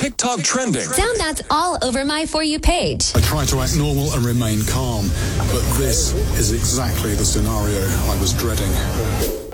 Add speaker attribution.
Speaker 1: TikTok trending.
Speaker 2: Sound that's all over my For You page.
Speaker 3: I try to act normal and remain calm, but this is exactly the scenario I was dreading.